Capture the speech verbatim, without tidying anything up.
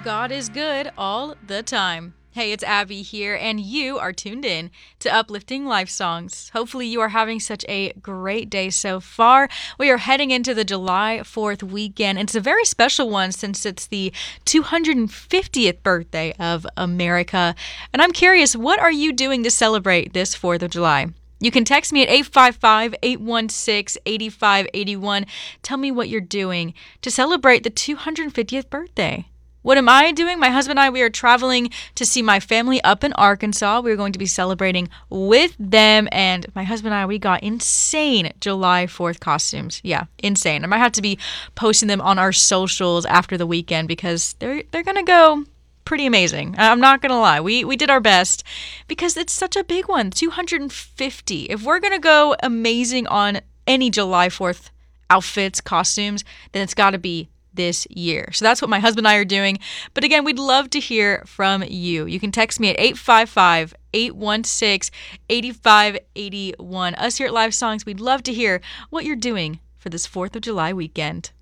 God is good all the time. Hey, it's Abby here, and you are tuned in to Uplifting Life Songs. Hopefully, you are having such a great day so far. We are heading into the July fourth weekend. It's a very special one since it's the two hundred fiftieth birthday of America. And I'm curious, what are you doing to celebrate this fourth of July? You can text me at eight five five, eight one six, eight five eight one. Tell me what you're doing to celebrate the two hundred fiftieth birthday. What am I doing? My husband and I, we are traveling to see my family up in Arkansas. We're going to be celebrating with them. And my husband and I, we got insane July fourth costumes. Yeah, insane. I might have to be posting them on our socials after the weekend because they're they're going to go pretty amazing. I'm not going to lie. We we did our best because it's such a big one, two hundred fifty. If we're going to go amazing on any July fourth outfits, costumes, then it's got to be this year. So that's what my husband and I are doing. But again, we'd love to hear from you. You can text me at eight five five, eight one six, eight five eight one. Us here at Live Songs, we'd love to hear what you're doing for this fourth of July weekend.